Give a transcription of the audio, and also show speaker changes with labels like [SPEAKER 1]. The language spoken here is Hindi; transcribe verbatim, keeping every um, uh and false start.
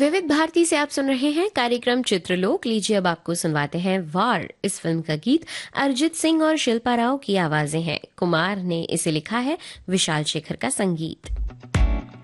[SPEAKER 1] विविध भारती से आप सुन रहे हैं कार्यक्रम चित्रलोक। लीजिए अब आपको सुनवाते हैं वार। इस फिल्म का गीत अरिजीत सिंह और शिल्पा राव की आवाजें हैं। कुमार ने इसे लिखा है, विशाल शेखर का संगीत।